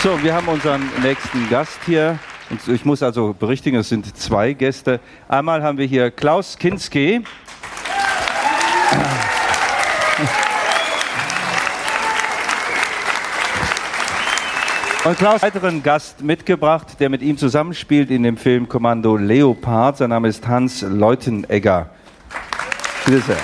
So, wir haben unseren nächsten Gast hier. Und ich muss also berichtigen, es sind zwei Gäste. Einmal haben wir hier Klaus Kinski. Und Klaus hat einen weiteren Gast mitgebracht, der mit ihm zusammenspielt in dem Film Kommando Leopard. Sein Name ist Hans Leutenegger. Bitte sehr.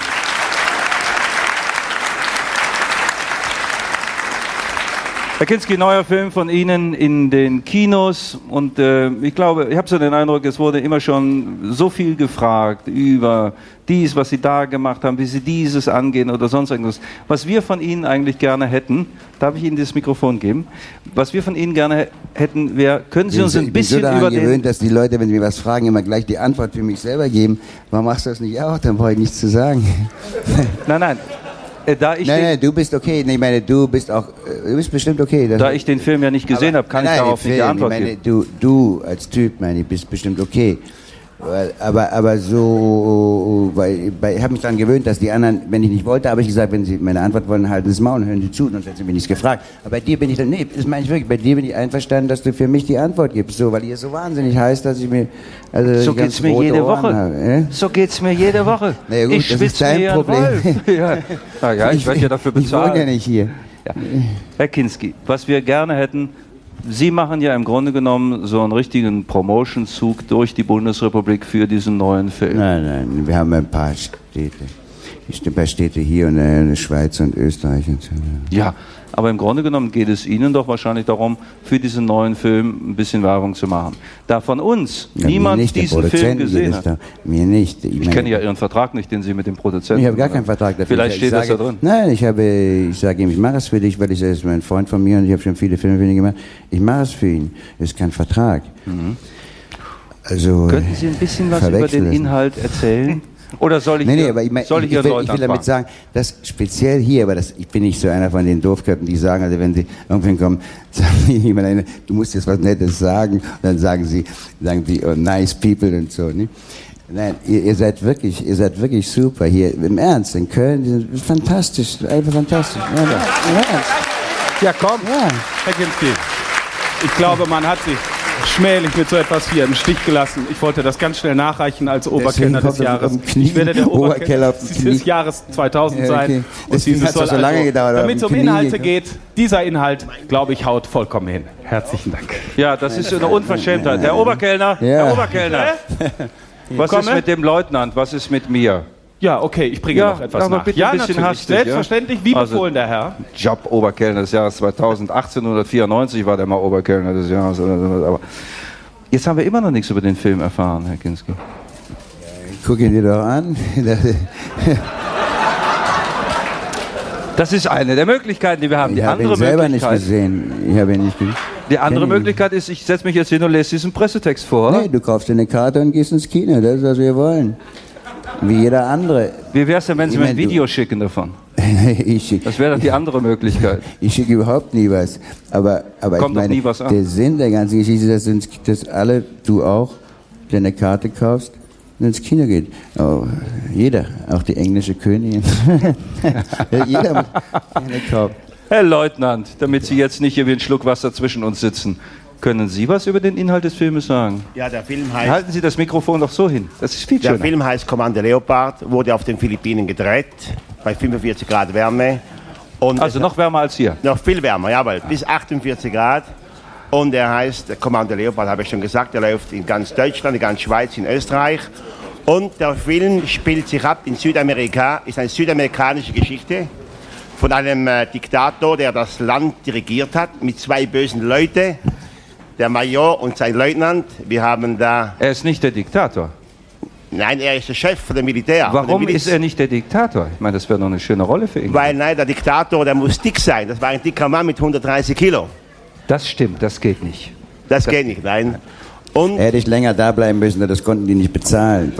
Herr Kinski, neuer Film von Ihnen in den Kinos und ich glaube, ich habe so den Eindruck, es wurde immer schon so viel gefragt über dies, was Sie da gemacht haben, wie Sie dieses angehen oder sonst irgendwas. Was wir von Ihnen eigentlich gerne hätten, darf ich Ihnen das Mikrofon geben? Was wir von Ihnen gerne hätten, wäre, können Sie uns ein bisschen über den... Ich bin so daran gewöhnt, dass die Leute, wenn sie mir was fragen, immer gleich die Antwort für mich selber geben. Warum machst du das nicht auch? Dann brauche ich nichts zu sagen. Nein. Nein, du bist okay. Ich meine, du bist bestimmt okay. Da ich den Film ja nicht gesehen habe, kann ich darauf nicht die Antwort geben. Du als Typ, bist bestimmt okay. Aber so, weil ich habe mich daran gewöhnt, dass die anderen, wenn ich nicht wollte, habe ich gesagt, wenn sie meine Antwort wollen, halten sie das Maul und hören sie zu, sonst hätten sie mich nichts gefragt. Aber bei dir bin ich dann, nee, das meine ich wirklich, bei dir bin ich einverstanden, dass du für mich die Antwort gibst, so, weil ihr so wahnsinnig heißt, dass ich mir, also so geht's mir jede Woche. Habe, so geht's mir jede Woche. Naja, gut, ich das ist dein Problem. Ja, ich werde ja dafür bezahlt. Ich wohne ja nicht hier. Ja. Herr Kinski, was wir gerne hätten, Sie machen ja im Grunde genommen so einen richtigen Promotion-Zug durch die Bundesrepublik für diesen neuen Film. Nein, wir haben ein paar Städte. Ein paar Städte hier und in der Schweiz und Österreich und so. Ja, aber im Grunde genommen geht es Ihnen doch wahrscheinlich darum, für diesen neuen Film ein bisschen Werbung zu machen. Da von uns niemand diesen Film gesehen hat. Mir nicht. Ich kenne ja Ihren Vertrag nicht, den Sie mit dem Produzenten... Ich habe gar keinen Vertrag dafür. Vielleicht steht das da drin. Nein, ich sage ihm, ich mache es für dich, weil er ist mein Freund von mir und ich habe schon viele Filme für ihn gemacht. Ich mache es für ihn. Das ist kein Vertrag. Mhm. Also, könnten Sie ein bisschen was über den Inhalt erzählen? Oder soll ich, aber ich will damit sagen, dass speziell hier, aber ich bin nicht so einer von den Doofköpfen, die sagen, also wenn sie irgendwann kommen, sagen die immer, du musst jetzt was Nettes sagen, und dann sagen sie, oh, nice people und so. Ne? Nein, ihr seid wirklich super hier, im Ernst, in Köln, fantastisch, einfach fantastisch. Ja, im Ernst. Ja, komm, ja. Herr Kinski, ich glaube, man hat sich schmählich mit so etwas hier im Stich gelassen. Ich wollte das ganz schnell nachreichen als Oberkellner des Jahres. Ich werde der Oberkellner des Jahres 2000 sein. Und dieses soll so lange gedauert. Damit es um Inhalte geht, dieser Inhalt, glaube ich, haut vollkommen hin. Herzlichen Dank. Ja, das ist eine Unverschämtheit. Herr Oberkellner, Herr Oberkellner. Was ist mit dem Leutnant? Was ist mit mir? Ja, okay, ich bringe noch etwas nach. Bitte ein bisschen hastig, selbstverständlich, wie befohlen, der Herr. Job Oberkellner des Jahres 2000, 1894 war der mal Oberkellner des Jahres. Aber jetzt haben wir immer noch nichts über den Film erfahren, Herr Kinski. Guck ihn dir doch an. Das ist eine der Möglichkeiten, die wir haben. Ich habe ihn selber nicht gesehen. Die andere Möglichkeit ist, ich setze mich jetzt hin und lese diesen Pressetext vor. Nee, du kaufst dir eine Karte und gehst ins Kino. Das ist, was wir wollen. Wie jeder andere. Wie wäre es denn, wenn Sie mir ein Video schicken davon? Das wäre doch die andere Möglichkeit. Ich schicke überhaupt nie was. Aber kommt ich meine, nie was an. Der Sinn der ganzen Geschichte ist, dass alle, du auch, der eine Karte kaufst und ins Kino geht. Oh, jeder, auch die englische Königin. Jeder muss eine kaufen. Herr Leutnant, damit Sie jetzt nicht hier wie ein Schluck Wasser zwischen uns sitzen, können Sie was über den Inhalt des Filmes sagen? Ja, der Film heißt... Halten Sie das Mikrofon doch so hin, das ist viel schöner. Der Film heißt Kommando Leopard, wurde auf den Philippinen gedreht, bei 45 Grad Wärme. Und also noch wärmer als hier? Noch viel wärmer, jawohl, bis 48 Grad. Und er heißt Kommando Leopard, habe ich schon gesagt, er läuft in ganz Deutschland, in ganz Schweiz, in Österreich. Und der Film spielt sich ab in Südamerika, ist eine südamerikanische Geschichte von einem Diktator, der das Land dirigiert hat, mit zwei bösen Leuten. Der Major und sein Leutnant, wir haben da... Er ist nicht der Diktator. Nein, er ist der Chef von der Militär. Warum ist er nicht der Diktator? Ich meine, das wäre doch eine schöne Rolle für ihn. Weil, nein, der Diktator, der muss dick sein. Das war ein dicker Mann mit 130 Kilo. Das stimmt, das geht nicht. Das geht nicht, nein. Und er hätte länger da bleiben müssen, das konnten die nicht bezahlen.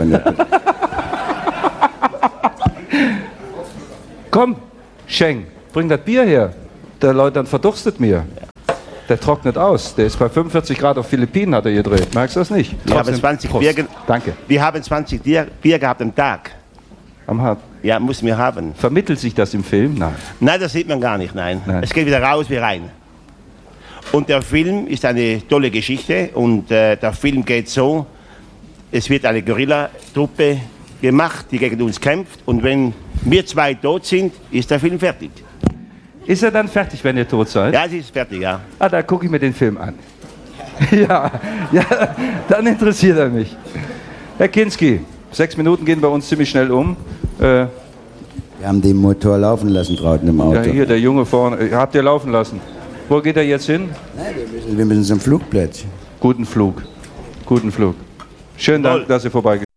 Komm, Scheng, bring das Bier her. Der Leutnant verdurstet mir. Der trocknet aus. Der ist bei 45 Grad auf Philippinen, hat er gedreht. Merkst du das nicht? Wir haben 20 Bier, danke. Wir haben 20 Bier gehabt am Tag. Am Tag? Ja, müssen wir haben. Vermittelt sich das im Film? Nein. Nein, das sieht man gar nicht, nein. Es geht wieder raus wie rein. Und der Film ist eine tolle Geschichte und der Film geht so, es wird eine Guerillatruppe gemacht, die gegen uns kämpft und wenn wir zwei tot sind, ist der Film fertig. Ist er dann fertig, wenn ihr tot seid? Ja, es ist fertig, ja. Ah, da gucke ich mir den Film an. Ja, dann interessiert er mich. Herr Kinski, 6 Minuten gehen bei uns ziemlich schnell um. Wir haben den Motor laufen lassen draußen im Auto. Ja, hier, der Junge vorne. Habt ihr laufen lassen? Wo geht er jetzt hin? Nein, wir müssen zum Flugplatz. Guten Flug. Guten Flug. Schönen Dank, dass ihr vorbeigeschaut habt.